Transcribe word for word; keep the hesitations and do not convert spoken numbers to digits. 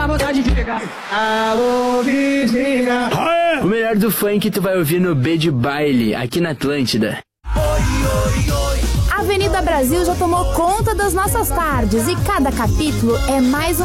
vontade de pegar. Alô, vizinha. O melhor do funk tu vai ouvir no B de Baile, aqui na Atlântida. A Avenida Brasil já tomou conta das nossas tardes e cada capítulo é mais um